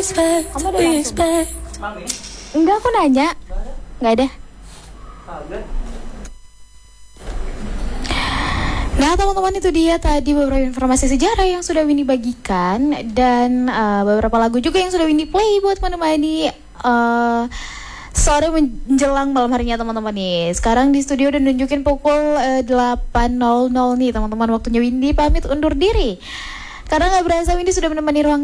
Kamu udah langsung? Enggak, aku nanya. Enggak ada. Nah teman-teman, itu dia tadi beberapa informasi sejarah yang sudah Winnie bagikan. Dan beberapa lagu juga yang sudah Winnie play buat menemani sore menjelang malam harinya teman-teman nih. Sekarang di studio udah nunjukin pukul 8.00 nih teman-teman. Waktunya Winnie pamit undur diri. Karena gak berasa Winnie sudah menemani ruang